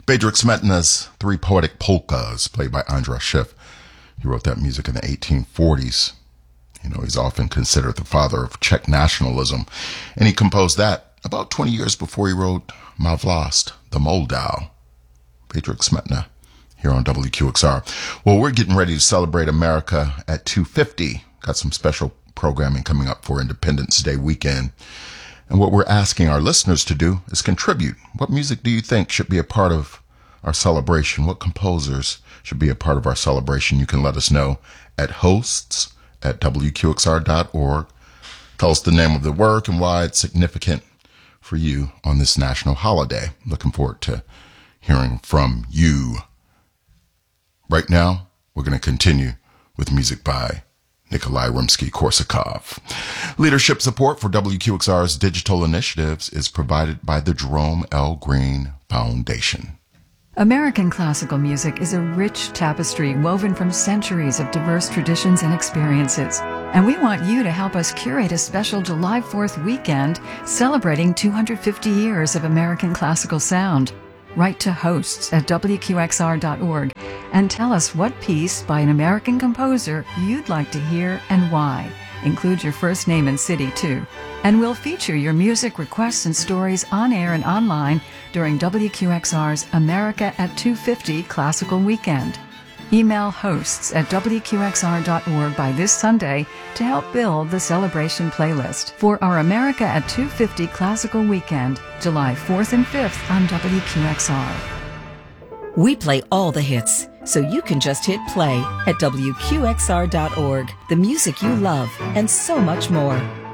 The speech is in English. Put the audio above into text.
Bedřich Smetana's Three Poetic Polkas, played by Andras Schiff. He wrote that music in the 1840s. You know, he's often considered the father of Czech nationalism, and he composed that about 20 years before he wrote Ma Vlast, the Moldau. Bedřich Smetana here on WQXR. Well, we're getting ready to celebrate America at 2:50. Got some special programming coming up for Independence Day weekend. And what we're asking our listeners to do is contribute. What music do you think should be a part of our celebration? What composers should be a part of our celebration? You can let us know at hosts@wqxr.org. Tell us the name of the work and why it's significant for you on this national holiday. Looking forward to hearing from you. Right now, we're going to continue with music by Nikolai Rimsky-Korsakov. Leadership support for WQXR's digital initiatives is provided by the Jerome L. Green Foundation. American classical music is a rich tapestry woven from centuries of diverse traditions and experiences. And we want you to help us curate a special July 4th weekend celebrating 250 years of American classical sound. Write to hosts@wqxr.org and tell us what piece by an American composer you'd like to hear and why. Include your first name and city, too. And we'll feature your music requests and stories on air and online during WQXR's America at 250 Classical Weekend. Email hosts@wqxr.org by this Sunday to help build the celebration playlist for our America at 250 Classical Weekend, July 4th and 5th on WQXR. We play all the hits, so you can just hit play at WQXR.org. The music you love, and so much more.